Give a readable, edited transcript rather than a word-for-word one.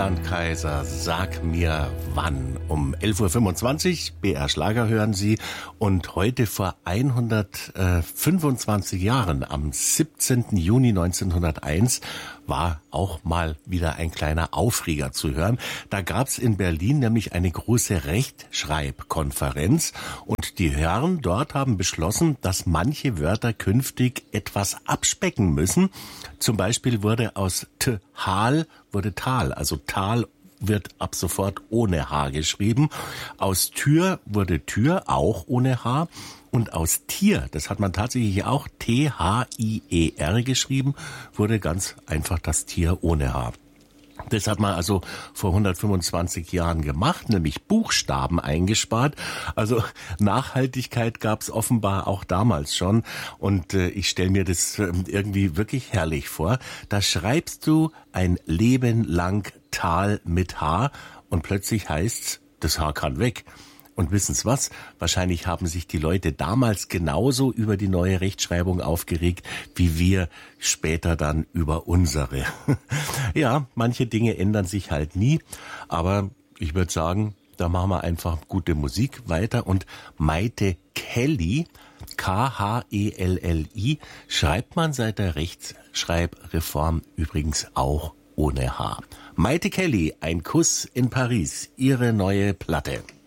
Roland Kaiser, sag mir wann. Um 11.25 Uhr, BR Schlager hören Sie. Und heute vor 125 Jahren, am 17. Juni 1901, war auch mal wieder ein kleiner Aufreger zu hören. Da gab's in Berlin nämlich eine große Rechtschreibkonferenz und die Herren dort haben beschlossen, dass manche Wörter künftig etwas abspecken müssen. Zum Beispiel wurde aus Tal wurde Tal, also Tal wird ab sofort ohne H geschrieben. Aus Tür wurde Tür, auch ohne H. Und aus Tier, das hat man tatsächlich auch T-H-I-E-R geschrieben, wurde ganz einfach das Tier ohne H. Das hat man also vor 125 Jahren gemacht, nämlich Buchstaben eingespart. Also Nachhaltigkeit gab es offenbar auch damals schon. Und ich stelle mir das irgendwie wirklich herrlich vor. Da schreibst du ein Leben lang Tal mit H und plötzlich heißt's, das H kann weg. Und wissen's was? Wahrscheinlich haben sich die Leute damals genauso über die neue Rechtschreibung aufgeregt, wie wir später dann über unsere. Ja, manche Dinge ändern sich halt nie, aber ich würde sagen, da machen wir einfach gute Musik weiter. Und Maite Kelly, K-H-E-L-L-I, schreibt man seit der Rechtschreibreform übrigens auch ohne H. Maite Kelly, ein Kuss in Paris, ihre neue Platte.